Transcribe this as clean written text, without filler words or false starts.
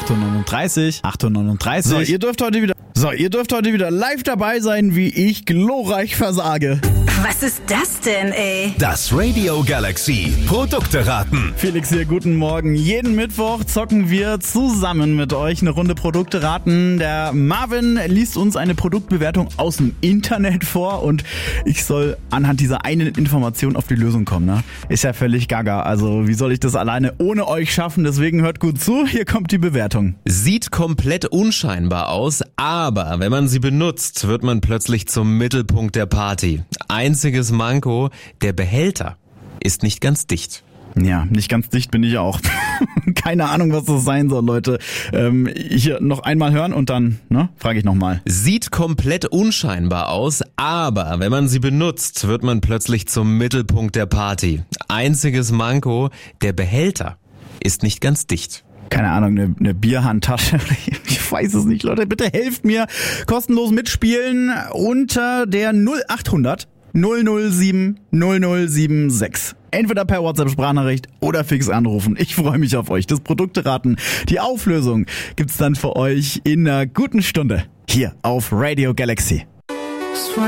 8:39 Uhr. So, ihr dürft heute wieder live dabei sein, wie ich glorreich versage. Was ist das denn, ey? Das Radio Galaxy Produkte raten. Felix hier, guten Morgen. Jeden Mittwoch zocken wir zusammen mit euch eine Runde Produkte raten. Der Marvin liest uns eine Produktbewertung aus dem Internet vor und ich soll anhand dieser einen Information auf die Lösung kommen. Ne? Ist ja völlig gaga. Also wie soll ich das alleine ohne euch schaffen? Deswegen hört gut zu. Hier kommt die Bewertung. Sieht komplett unscheinbar aus, aber wenn man sie benutzt, wird man plötzlich zum Mittelpunkt der Party. Einziges Manko, der Behälter ist nicht ganz dicht. Ja, nicht ganz dicht bin ich auch. Keine Ahnung, was das sein soll, Leute. Hier noch einmal hören und dann frage ich nochmal. Sieht komplett unscheinbar aus, aber wenn man sie benutzt, wird man plötzlich zum Mittelpunkt der Party. Einziges Manko, der Behälter ist nicht ganz dicht. Keine Ahnung, eine Bierhandtasche. Ich weiß es nicht, Leute. Bitte helft mir. Kostenlos mitspielen unter der 0800 007 0076. Entweder per WhatsApp-Sprachnachricht oder fix anrufen. Ich freue mich auf euch. Das Produkteraten, die Auflösung gibt's dann für euch in einer guten Stunde hier auf Radio Galaxy.